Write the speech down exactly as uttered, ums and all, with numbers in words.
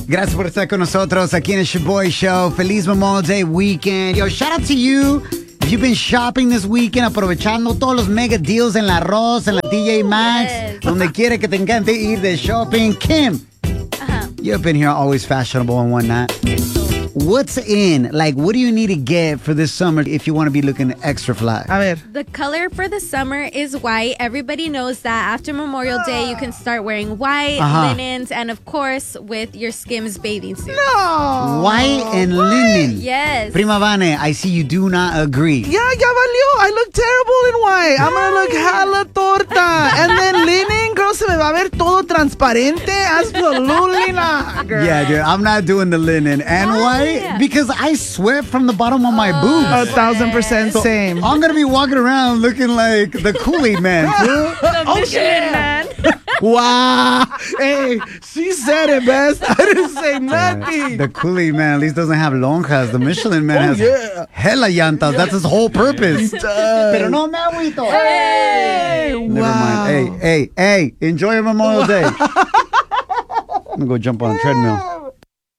Gracias por estar con nosotros aquí en el Shaboy Show. Feliz Memorial Day weekend. Yo, shout out to you. If you've been shopping this weekend, aprovechando todos los mega deals en la Ross, en la T J Maxx, yes. Donde quiere que te encante ir de shopping. Kim, uh-huh. You've been here always fashionable and whatnot. What's in? Like, what do you need to get for this summer if you want to be looking extra fly? A ver. The color for the summer is white. Everybody knows that after Memorial Day, you can start wearing white, uh-huh. linens, and of course, with your Skims bathing suit. No! White and what? linen. Yes. Prima Vane, I see you do not agree. Yeah, ya valió. I look terrible in white. I'm going to look hella torta. And then linen, girl, se me va a ver todo transparente. Absolutely not, girl. Yeah, dude, I'm not doing the linen and white. Yeah. Because I sweat from the bottom of my oh, boobs. A thousand percent so same. I'm going to be walking around looking like the Kool-Aid man, too. The oh, Michelin yeah. man. Wow. Hey, she said it best. I didn't say nothing. Yeah. The Kool-Aid man at least doesn't have lonjas. The Michelin man oh, has yeah. hella llantas. That's his whole purpose. Pero no me agüito. Hey. Never wow. mind. Hey, hey, hey. Enjoy your Memorial Day. I'm going to go jump on a treadmill.